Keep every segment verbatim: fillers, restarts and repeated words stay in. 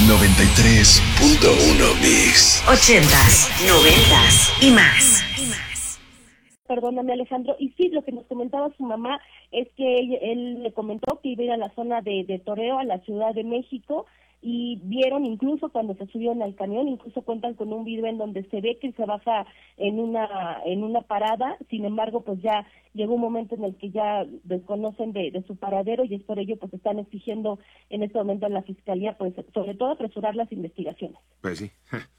noventa y tres punto uno Mix. Ochentas, noventas y más. Perdóname, Alejandro, y sí, lo que nos comentaba su mamá es que él, él le comentó que iba a ir a la zona de, de Toreo, a la Ciudad de México, y vieron incluso cuando se subieron al camión, incluso cuentan con un video en donde se ve que se baja en una en una parada. Sin embargo, pues ya llegó un momento en el que ya desconocen de, de su paradero, y es por ello pues están exigiendo en este momento a la Fiscalía, pues sobre todo apresurar las investigaciones. Pues sí,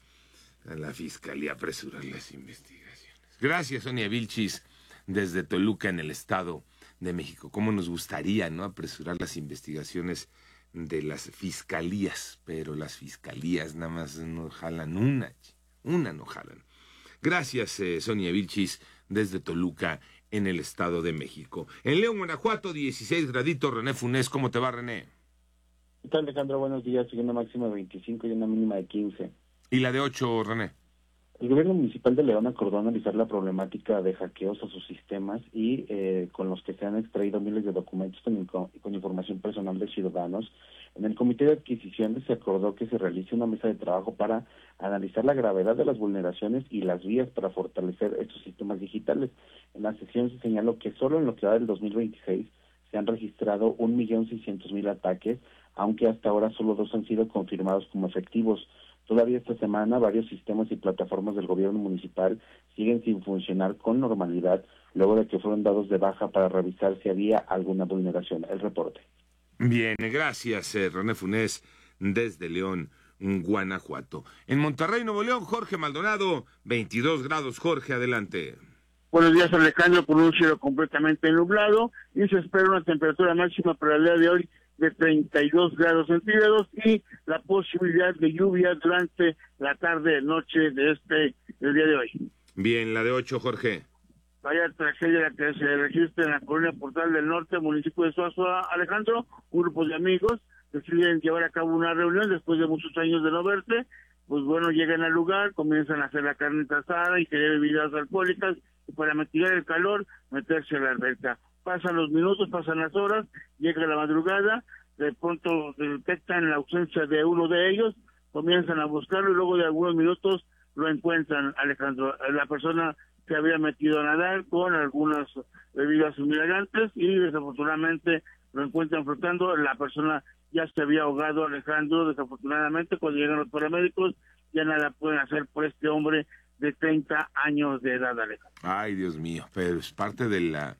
a la Fiscalía apresurar las investigaciones. Gracias, Sonia Vilchis, desde Toluca, en el Estado de México. Cómo nos gustaría, ¿no?, apresurar las investigaciones de las fiscalías, pero las fiscalías nada más no jalan una, una no jalan. Gracias, eh, Sonia Vilchis, desde Toluca, en el Estado de México. En León, Guanajuato, dieciséis graditos. René Funes, ¿cómo te va, René? ¿Qué tal, Alejandro? Buenos días. Sigue una máxima de veinticinco y una mínima de quince. ¿Y la de ocho, René? El gobierno municipal de León acordó analizar la problemática de hackeos a sus sistemas y eh, con los que se han extraído miles de documentos con, con información personal de ciudadanos. En el Comité de Adquisiciones se acordó que se realice una mesa de trabajo para analizar la gravedad de las vulneraciones y las vías para fortalecer estos sistemas digitales. En la sesión se señaló que solo en lo que va del dos mil veintiséis se han registrado un millón seiscientos mil ataques, aunque hasta ahora solo dos han sido confirmados como efectivos. Todavía esta semana varios sistemas y plataformas del gobierno municipal siguen sin funcionar con normalidad, luego de que fueron dados de baja para revisar si había alguna vulneración. El reporte. Bien, gracias, eh, René Funes, desde León, Guanajuato. En Monterrey, Nuevo León, Jorge Maldonado, veintidós grados. Jorge, adelante. Buenos días, Alejandro, con un cielo completamente nublado y se espera una temperatura máxima para el día de hoy de treinta y dos grados centígrados y la posibilidad de lluvia durante la tarde, noche de este, del día de hoy. Bien, la de ocho, Jorge. Vaya tragedia la que se registra en la colonia Portal del Norte, municipio de Suazua, Alejandro. Un grupo de amigos deciden llevar a cabo una reunión después de muchos años de no verse. Pues bueno, llegan al lugar, comienzan a hacer la carne asada y querer bebidas alcohólicas, y para mitigar el calor, meterse a la alberca. Pasan los minutos, pasan las horas, llega la madrugada, de pronto detectan la ausencia de uno de ellos, comienzan a buscarlo y luego de algunos minutos lo encuentran, Alejandro. La persona se había metido a nadar con algunas bebidas embriagantes y desafortunadamente lo encuentran flotando. La persona ya se había ahogado, Alejandro. Desafortunadamente, cuando llegan los paramédicos, ya nada pueden hacer por este hombre de treinta años de edad, Alejandro. Ay, Dios mío, pero es parte de la,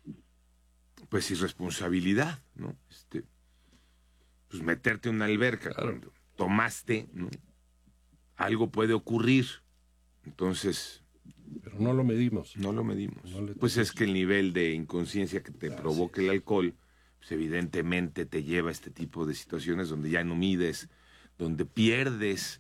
pues, irresponsabilidad, ¿no? Este, pues meterte en una alberca, claro. Cuando tomaste, ¿no?, algo puede ocurrir. Entonces, pero no lo medimos. No lo medimos. No pues tenemos. Es que el nivel de inconsciencia que te Gracias. provoca el alcohol, pues evidentemente te lleva a este tipo de situaciones donde ya no mides, donde pierdes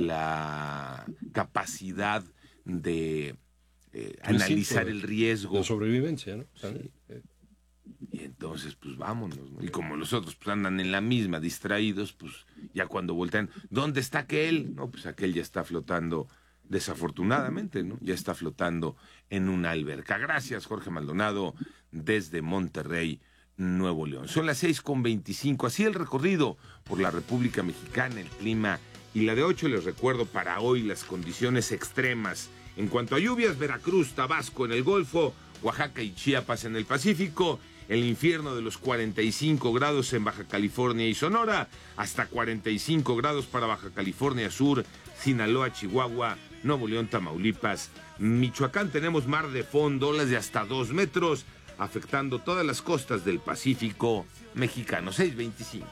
la capacidad de eh, analizar de, el riesgo. De sobrevivencia, ¿no? Sí. Y entonces, pues vámonos, ¿no? Y como los otros pues andan en la misma, distraídos, pues ya cuando voltean, ¿dónde está aquel? No, pues aquel ya está flotando, desafortunadamente, ¿no? Ya está flotando en una alberca. Gracias, Jorge Maldonado, desde Monterrey, Nuevo León. Son las seis con veinticinco, así el recorrido por la República Mexicana, el clima. Y la de ocho, les recuerdo para hoy las condiciones extremas. En cuanto a lluvias, Veracruz, Tabasco en el Golfo, Oaxaca y Chiapas en el Pacífico, el infierno de los cuarenta y cinco grados en Baja California y Sonora, hasta cuarenta y cinco grados para Baja California Sur, Sinaloa, Chihuahua, Nuevo León, Tamaulipas, Michoacán. Tenemos mar de fondo, olas de hasta dos metros, afectando todas las costas del Pacífico mexicano. seis veinticinco.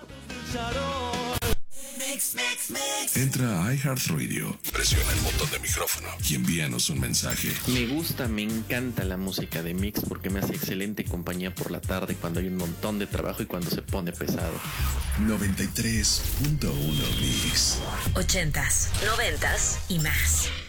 Entra a iHeartRadio, presiona el botón de micrófono y envíanos un mensaje. Me gusta, me encanta la música de Mix porque me hace excelente compañía por la tarde cuando hay un montón de trabajo y cuando se pone pesado. noventa y tres punto uno Mix. Ochentas, noventas y más.